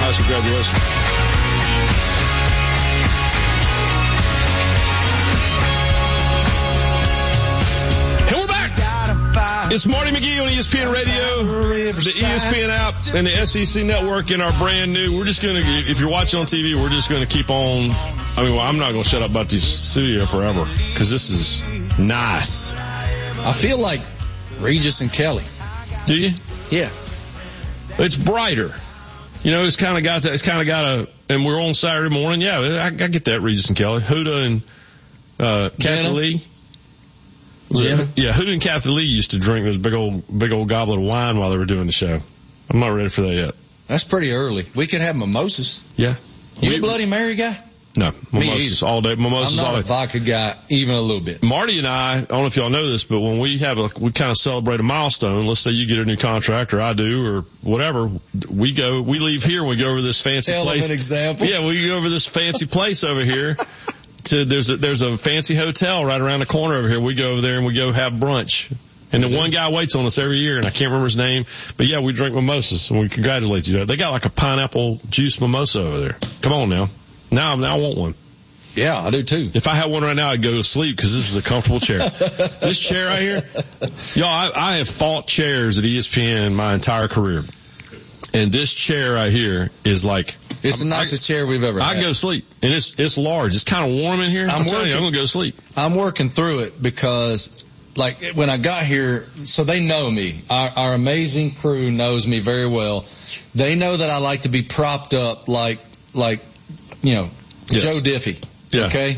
guys. Congratulations. And we're back. It's Marty McGee on ESPN Radio, the ESPN app, and the SEC Network in our brand new. We're just going to, if you're watching on TV, we're just going to keep on. I'm not going to shut up about this studio forever because this is nice. I feel like Regis and Kelly. Do you? Yeah. It's brighter. It's kind of got that, and we're on Saturday morning. Yeah, I get that, Regis and Kelly. Huda and, Kathy Lee. Jenna? Yeah, Huda and Kathy Lee used to drink this big old goblet of wine while they were doing the show. I'm not ready for that yet. That's pretty early. We could have mimosas. Yeah. You a Bloody Mary guy? No, mimosas all day. Mimosas all day. I'm not a vodka guy, even a little bit. Marty and I don't know if y'all know this, but when we kind of celebrate a milestone, let's say you get a new contract or I do or whatever, we leave here and we go over this fancy place. Tell them an example. Yeah, we go over this fancy place over here. There's a fancy hotel right around the corner over here. We go over there and we go have brunch. And the one guy waits on us every year, and I can't remember his name, but yeah, we drink mimosas and we congratulate you. They got like a pineapple juice mimosa over there. Come on now. Now I want one. Yeah, I do too. If I had one right now, I'd go to sleep because this is a comfortable chair. This chair right here, y'all, I have fought chairs at ESPN my entire career. And this chair right here is like, it's the nicest chair we've ever had. I go to sleep, and it's large. It's kind of warm in here. I'm telling you, I'm going to go to sleep. I'm working through it because, like, when I got here, so they know me. Our amazing crew knows me very well. They know that I like to be propped up like Joe Diffie. Yeah. Okay?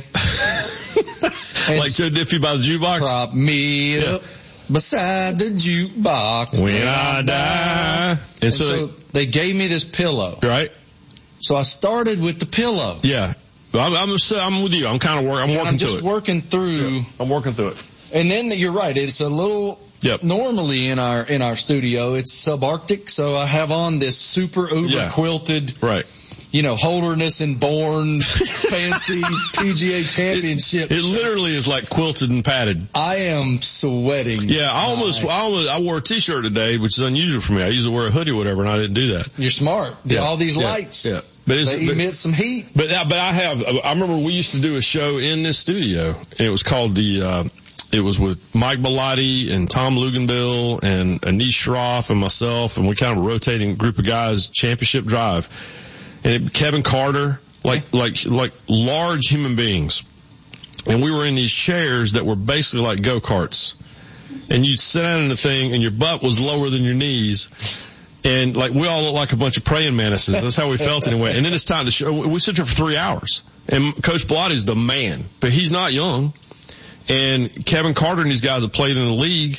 Like Joe Diffie by the jukebox? Prop me up beside the jukebox. When I die. And so they gave me this pillow. Right. So I started with the pillow. Yeah. I'm with you. I'm kind of working through it. I'm just working through. Yeah. I'm working through it. And then you're right. It's a little. Yep. Normally in our studio, it's subarctic. So I have on this super uber quilted. Right. Holderness and Bourne fancy PGA championship. It literally is like quilted and padded. I am sweating. Yeah, I wore a t-shirt today, which is unusual for me. I usually wear a hoodie or whatever, and I didn't do that. You're smart. All these lights. Yeah. They emit some heat. But I remember we used to do a show in this studio, and it was called it was with Mike Bellotti and Tom Luganbill and Anish Shroff and myself, and we kind of a rotating group of guys, Championship Drive. And Kevin Carter, like large human beings. And we were in these chairs that were basically like go-karts. And you'd sit down in the thing and your butt was lower than your knees. And like we all look like a bunch of praying mantises. That's how we felt anyway. And then it's time to show. We sit there for 3 hours. And Coach Bellotti's the man, but he's not young. And Kevin Carter and these guys have played in the league.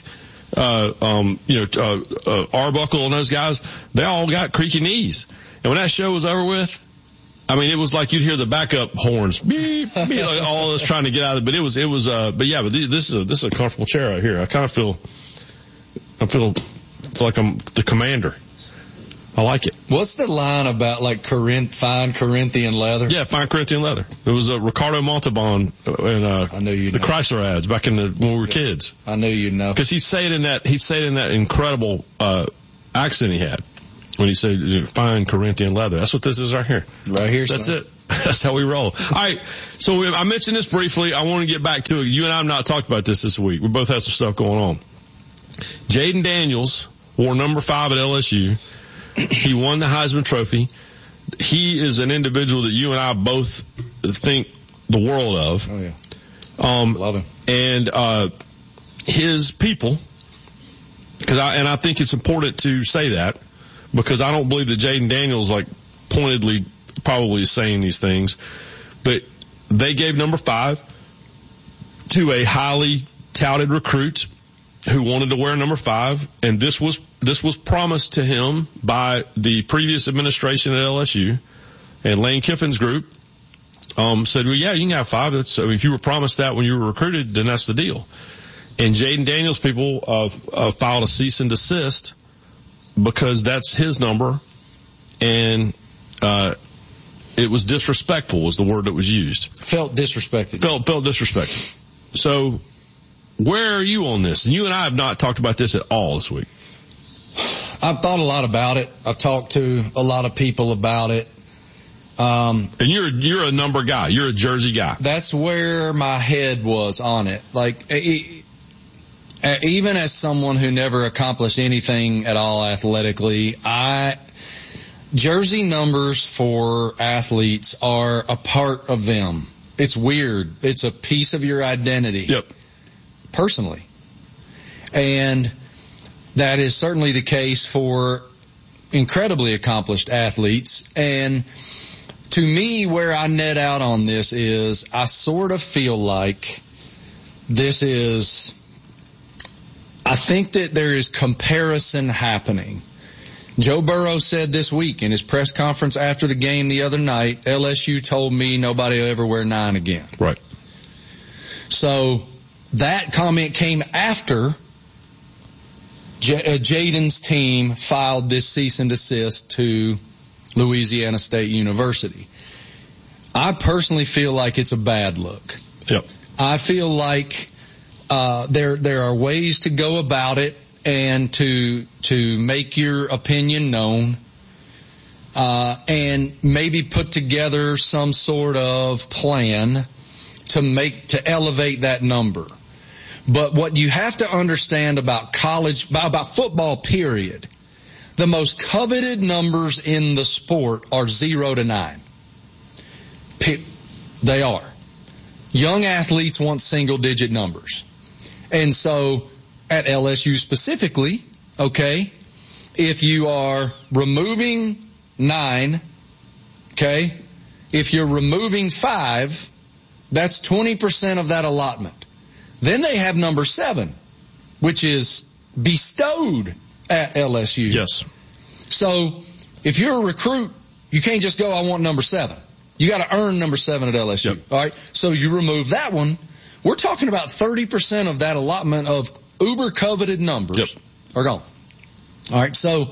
Arbuckle and those guys, they all got creaky knees. And when that show was over with, I mean, it was like you'd hear the backup horns, beep, beep, like all of us trying to get out of it. But this is a comfortable chair right here. I feel like I'm the commander. I like it. What's the line about like fine Corinthian leather? Yeah, fine Corinthian leather. It was Ricardo Montalban in I know you the know. Chrysler ads back when we were kids. I knew you'd know. Because he'd say it in that incredible accent he had. When he said fine Corinthian leather. That's what this is right here. Right here, That's it. That's how we roll. All right. So I mentioned this briefly. I want to get back to it. You and I have not talked about this week. We both have some stuff going on. Jaden Daniels wore number 5 at LSU. He won the Heisman Trophy. He is an individual that you and I both think the world of. Oh, yeah. Love him. And his people, and I think it's important to say that, because I don't believe that Jaden Daniels like pointedly probably is saying these things, but they gave number 5 to a highly touted recruit who wanted to wear number 5, and this was promised to him by the previous administration at LSU, and Lane Kiffin's group said, well, yeah, you can have 5. If you were promised that when you were recruited, then that's the deal. And Jaden Daniels people filed a cease and desist because that's his number, and it was disrespectful was the word that was used. Felt disrespected. Felt disrespected. So where are you on this? And you and I have not talked about this at all this week. I've thought a lot about it. I've talked to a lot of people about it. And you're a number guy. You're a jersey guy. That's where my head was on it. Like, even as someone who never accomplished anything at all athletically, jersey numbers for athletes are a part of them. It's weird. It's a piece of your identity. Yep. Personally. And that is certainly the case for incredibly accomplished athletes. And to me, where I net out on this is I sort of feel like I think that there is comparison happening. Joe Burrow said this week in his press conference after the game the other night, LSU told me nobody will ever wear 9 again. Right. So that comment came after Jaden's team filed this cease and desist to Louisiana State University. I personally feel like it's a bad look. Yep. I feel like there are ways to go about it and to make your opinion known, and maybe put together some sort of plan to elevate that number. But what you have to understand about about football period, the most coveted numbers in the sport are 0 to 9. They are. Young athletes want single digit numbers. And so at LSU specifically, okay, if you are removing 9, okay, if you're removing 5, that's 20% of that allotment. Then they have number 7, which is bestowed at LSU. Yes. So if you're a recruit, you can't just go, I want number 7. You got to earn number 7 at LSU. Yep. All right. So you remove that one. We're talking about 30% of that allotment of uber coveted numbers are gone. All right. So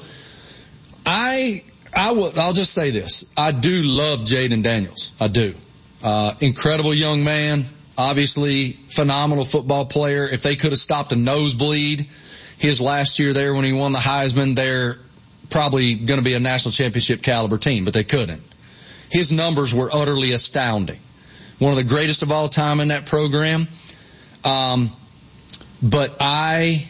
I'll just say this. I do love Jaden Daniels. I do. Incredible young man. Obviously, phenomenal football player. If they could have stopped a nosebleed his last year there when he won the Heisman, they're probably going to be a national championship caliber team, but they couldn't. His numbers were utterly astounding. One of the greatest of all time in that program. But I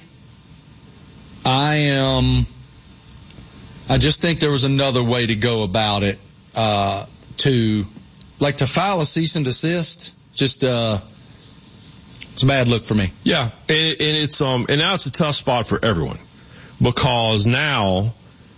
just think there was another way to go about it, to file a cease and desist. Just, it's a bad look for me. Yeah. And now it's a tough spot for everyone because now,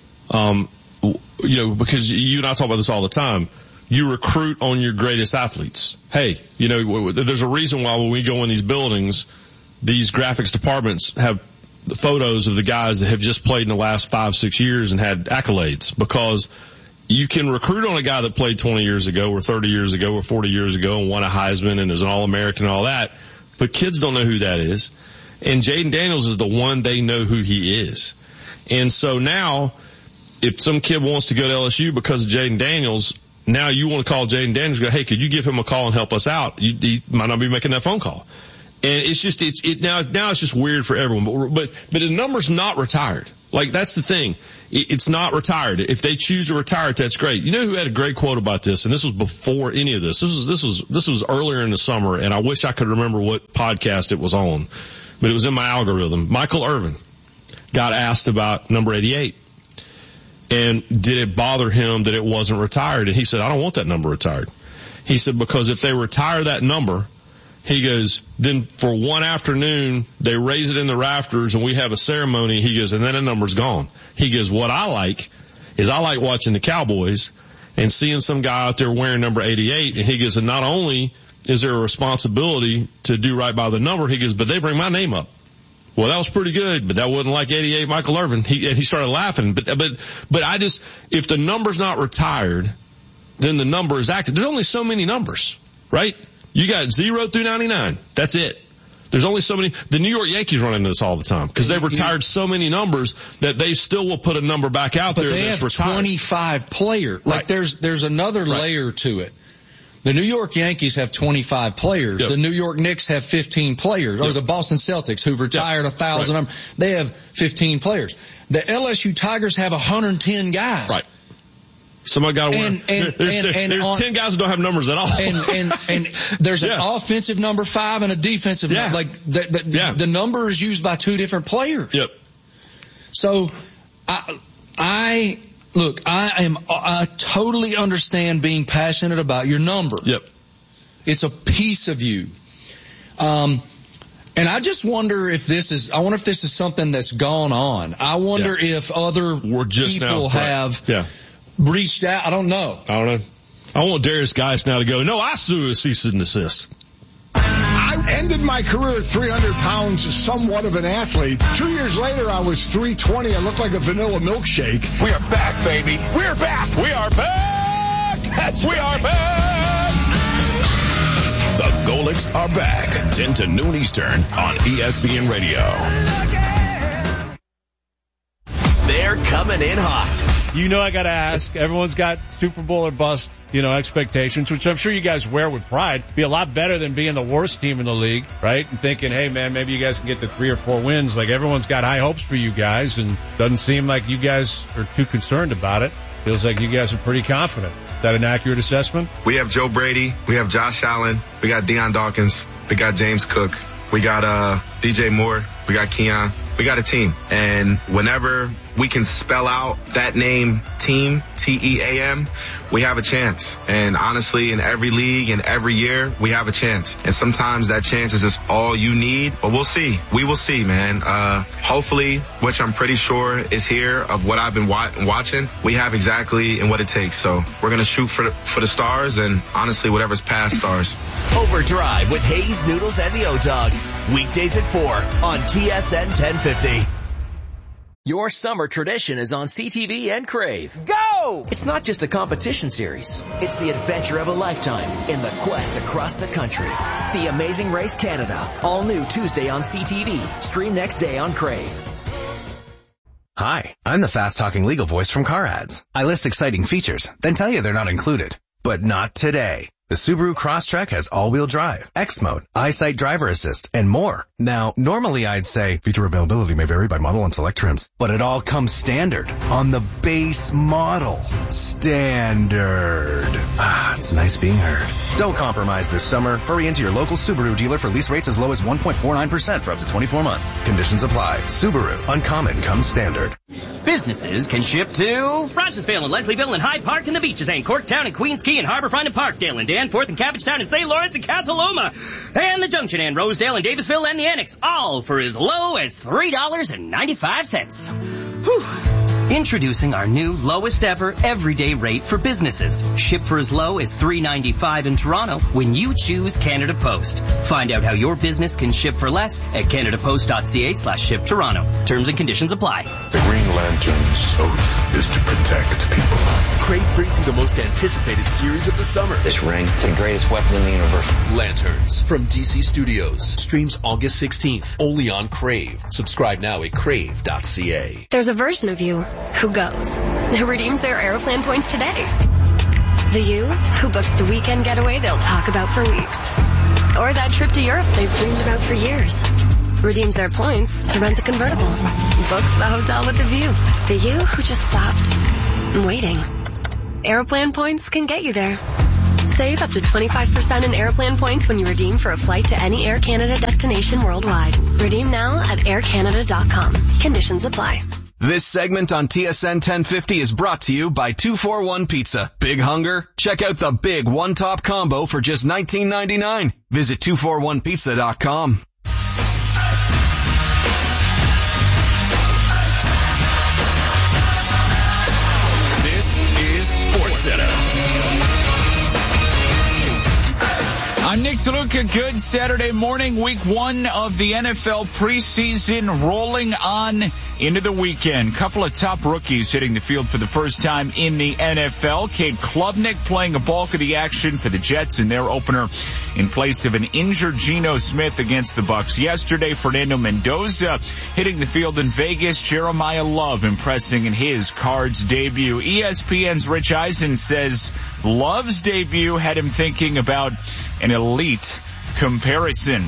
because you and I talk about this all the time, you recruit on your greatest athletes. Hey, there's a reason why when we go in these buildings, these graphics departments have the photos of the guys that have just played in the last 5-6 years and had accolades, because you can recruit on a guy that played 20 years ago or 30 years ago or 40 years ago and won a Heisman and is an All-American and all that, but kids don't know who that is. And Jaden Daniels is the one they know who he is. And so now, if some kid wants to go to LSU because of Jaden Daniels, now you want to call Jaden Daniels and go, hey, could you give him a call and help us out? You might not be making that phone call. And it's just, now it's just weird for everyone. But the number's not retired. Like, that's the thing. It's not retired. If they choose to retire it, that's great. You know who had a great quote about this? And this was before any of this. This was earlier in the summer, and I wish I could remember what podcast it was on, but it was in my algorithm. Michael Irvin got asked about number 88. And did it bother him that it wasn't retired? And he said, I don't want that number retired. He said, because if they retire that number, he goes, then for one afternoon, they raise it in the rafters and we have a ceremony. He goes, and then the number's gone. He goes, what I like watching the Cowboys and seeing some guy out there wearing number 88. And he goes, and not only is there a responsibility to do right by the number, he goes, but they bring my name up. Well, that was pretty good, but that wasn't like 88 Michael Irvin. He started laughing. But if the number's not retired, then the number is active. There's only so many numbers, right? You got 0 through 99. That's it. There's only so many. The New York Yankees run into this all the time because they've retired so many numbers that they still will put a number back out there that's retired. But they have 25 players. Like, there's another layer to it. The New York Yankees have 25 players. Yep. The New York Knicks have 15 players. Or the Boston Celtics, who've retired 1,000 of them, they have 15 players. The LSU Tigers have 110 guys. Right. Somebody got to win. There's 10 guys who don't have numbers at all. And there's an offensive number 5 and a defensive number. Like, the number is used by 2 different players. Yep. So, I totally understand being passionate about your number. Yep. It's a piece of you. And I just wonder if this is something that's gone on. I wonder if other people have reached out. I don't know. I want Darius Geis now to go, no, I sue a cease and desist. I ended my career at 300 pounds, somewhat of an athlete. 2 years later, I was 320. I looked like a vanilla milkshake. We are back, baby. We're back. We are back. We are back. The Golics are back. 10 to noon Eastern on ESPN Radio. They're coming in hot. You know I got to ask. Everyone's got Super Bowl or bust, expectations, which I'm sure you guys wear with pride. Be a lot better than being the worst team in the league, right? And thinking, hey, man, maybe you guys can get to 3 or 4 wins. Like, everyone's got high hopes for you guys, and doesn't seem like you guys are too concerned about it. Feels like you guys are pretty confident. Is that an accurate assessment? We have Joe Brady. We have Josh Allen. We got Deion Dawkins. We got James Cook. We got DJ Moore. We got Keon. We got a team. And whenever we can spell out that name, team, T-E-A-M, we have a chance. And honestly, in every league and every year, we have a chance. And sometimes that chance is just all you need. But we'll see. We will see, man. Hopefully, which I'm pretty sure is here of what I've been watching, we have exactly and what it takes. So we're going to shoot for the stars, and honestly, whatever's past stars. Overdrive with Hayes, Noodles, and the O-Dog. Weekdays at 4 on TSN 1050. Your summer tradition is on CTV and Crave. Go! It's not just a competition series. It's the adventure of a lifetime in the quest across the country. The Amazing Race Canada. All new Tuesday on CTV. Stream next day on Crave. Hi, I'm the fast-talking legal voice from Car Ads. I list exciting features, then tell you they're not included. But not today. The Subaru Crosstrek has all-wheel drive, X-Mode, EyeSight driver assist, and more. Now, normally I'd say feature availability may vary by model and select trims, but it all comes standard on the base model. Standard. It's nice being heard. Don't compromise this summer. Hurry into your local Subaru dealer for lease rates as low as 1.49% for up to 24 months. Conditions apply. Subaru. Uncommon comes standard. Businesses can ship to Rogersville and Leslieville and Hyde Park and the Beaches and Corktown and Queens Key and Harborfront and Parkdale and Danforth and Cabbagetown and St. Lawrence and Casaloma and the Junction and Rosedale and Davisville and the Annex, all for as low as $3.95. Whew. Introducing our new lowest ever everyday rate for businesses. Ship for as low as $3.95 in Toronto when you choose Canada Post. Find out how your business can ship for less at canadapost.ca/ship Toronto. Terms and conditions apply. The Green Lantern's oath is to protect people. Crave brings you the most anticipated series of the summer. This ring is the greatest weapon in the universe. Lanterns from DC Studios. Streams August 16th. Only on Crave. Subscribe now at crave.ca. There's a version of you who goes, who redeems their Aeroplan points today. The you who books the weekend getaway they'll talk about for weeks. Or that trip to Europe they've dreamed about for years. Redeems their points to rent the convertible. Books the hotel with the view. The you who just stopped waiting. Aeroplan points can get you there. Save up to 25% in Aeroplan points when you redeem for a flight to any Air Canada destination worldwide. Redeem now at aircanada.com. Conditions apply. This segment on TSN 1050 is brought to you by 241 Pizza. Big hunger? Check out the big one-top combo for just $19.99. Visit 241pizza.com. This is SportsCenter. I'm Nick DeLuca. Good Saturday morning. Week 1 of the NFL preseason rolling on into the weekend. Couple of top rookies hitting the field for the first time in the NFL. Cade Klubnik playing a bulk of the action for the Jets in their opener in place of an injured Geno Smith against the Bucs yesterday. Fernando Mendoza hitting the field in Vegas. Jeremiah Love impressing in his Cards debut. ESPN's Rich Eisen says Love's debut had him thinking about an elite comparison.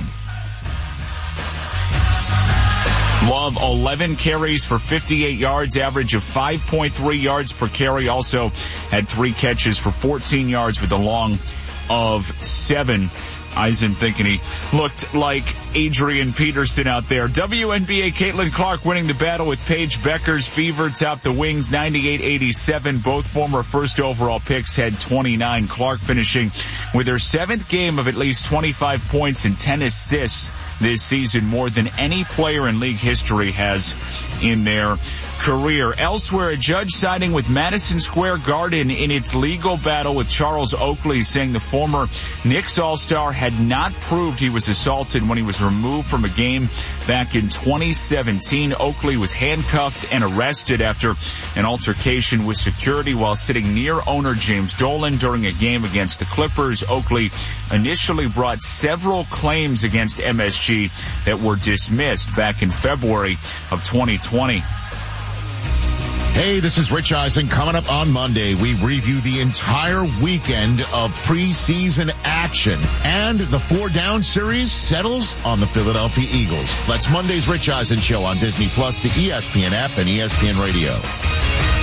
Love, 11 carries for 58 yards, average of 5.3 yards per carry. Also had 3 catches for 14 yards with a long of 7. Eisen thinking he looked like Adrian Peterson out there. WNBA Caitlin Clark winning the battle with Paige Beckers. Fever topped the Wings 98-87. Both former first overall picks had 29. Clark finishing with her 7th game of at least 25 points and 10 assists this season, more than any player in league history has in their career. Elsewhere, a judge siding with Madison Square Garden in its legal battle with Charles Oakley, saying the former Knicks All-Star had not proved he was assaulted when he was removed from a game back in 2017. Oakley was handcuffed and arrested after an altercation with security while sitting near owner James Dolan during a game against the Clippers. Oakley initially brought several claims against MSG that were dismissed back in February of 2020. Hey, this is Rich Eisen. Coming up on Monday, we review the entire weekend of preseason action. And the 4-down series settles on the Philadelphia Eagles. That's Monday's Rich Eisen Show on Disney Plus, the ESPN app, and ESPN Radio.